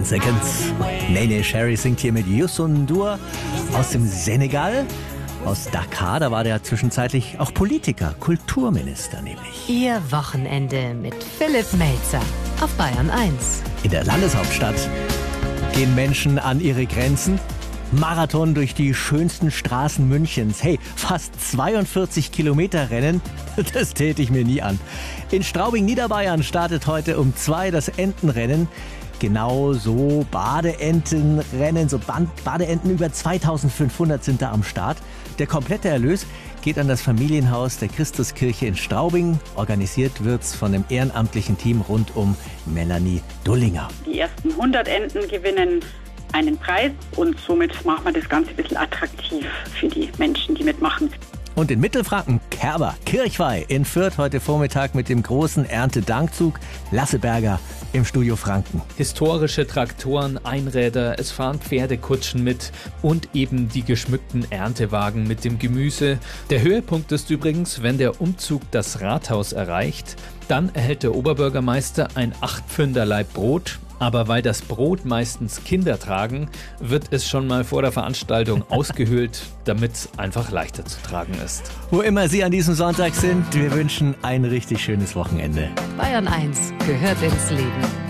Seconds. Nene Cherry singt hier mit Youssou N'Dour aus dem Senegal. Aus Dakar, da war der zwischenzeitlich auch Politiker, Kulturminister nämlich. Ihr Wochenende mit Philipp Melzer auf Bayern 1. In der Landeshauptstadt gehen Menschen an ihre Grenzen. Marathon durch die schönsten Straßen Münchens. Hey, fast 42 Kilometer Rennen, das täte ich mir nie an. In Straubing, Niederbayern startet heute um 2 das Entenrennen. Genau so Badeentenrennen, so Badeenten über 2500 sind da am Start. Der komplette Erlös geht an das Familienhaus der Christuskirche in Straubing. Organisiert wird's von dem ehrenamtlichen Team rund um Melanie Dullinger. Die ersten 100 Enten gewinnen einen Preis und somit macht man das Ganze ein bisschen attraktiv für die Menschen, die mitmachen. Und in Mittelfranken, Kerber, Kirchweih in Fürth heute Vormittag mit dem großen Erntedankzug. Lasse Berger im Studio Franken. Historische Traktoren, Einräder, es fahren Pferdekutschen mit und eben die geschmückten Erntewagen mit dem Gemüse. Der Höhepunkt ist übrigens, wenn der Umzug das Rathaus erreicht, dann erhält der Oberbürgermeister ein 8-Pfünder Laib Brot. Aber weil das Brot meistens Kinder tragen, wird es schon mal vor der Veranstaltung ausgehöhlt, damit es einfach leichter zu tragen ist. Wo immer Sie an diesem Sonntag sind, wir wünschen ein richtig schönes Wochenende. Bayern 1 gehört ins Leben.